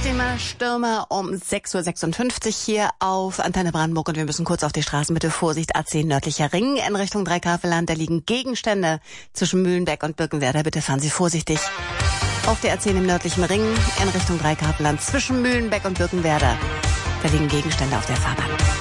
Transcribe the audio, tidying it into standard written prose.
Thema Stürmer um 6.56 Uhr hier auf Antenne Brandenburg und wir müssen kurz auf die Straßen. Bitte Vorsicht, A10 nördlicher Ring in Richtung Dreikaveland. Da liegen Gegenstände zwischen Mühlenbeck und Birkenwerder. Bitte fahren Sie vorsichtig. Auf der A10 im nördlichen Ring in Richtung Dreikaveland zwischen Mühlenbeck und Birkenwerder. Da liegen Gegenstände auf der Fahrbahn.